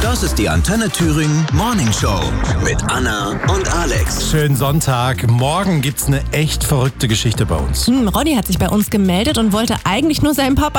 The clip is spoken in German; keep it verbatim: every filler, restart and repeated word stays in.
Das ist die Antenne Thüringen Morning Show mit Anna und Alex. Schönen Sonntag. Morgen gibt's eine echt verrückte Geschichte bei uns. Hm, Ronny hat sich bei uns gemeldet und wollte eigentlich nur seinen Papa